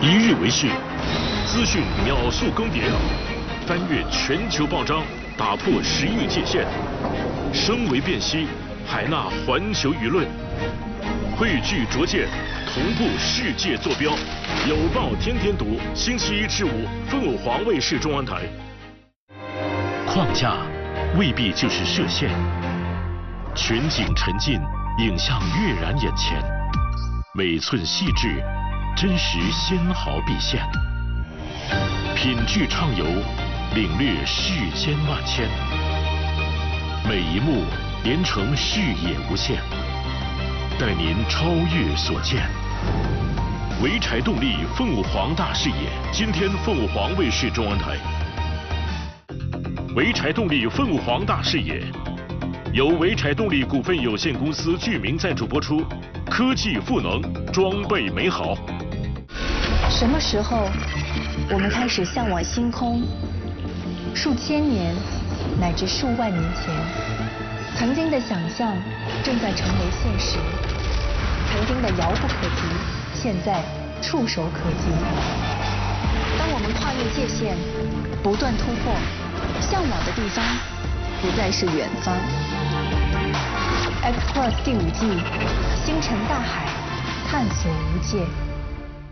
一日为市，资讯秒速更迭，翻越全球报章，打破时域界限，声为辨析，海纳环球舆论，汇聚拙见，同步世界坐标。有报天天读，星期一至五，凤凰卫视中文台。框架未必就是设限，全景沉浸，影像跃然眼前，每寸细致，真实纤毫毕现。品质畅游，领略世间万千，每一幕连成视野无限，带您超越所见。潍柴动力凤凰大视野，今天凤凰卫视中文台。潍柴动力凤凰大视野，由潍柴动力股份有限公司剧名赞助播出。科技赋能，装备美好。 什么时候，我们开始向往星空？数千年，乃至数万年前，曾经的想象正在成为现实，曾经的遥不可及，现在触手可及。当我们跨越界限，不断突破，向往的地方不再是远方。X Plus 第5季，星辰大海，探索无界。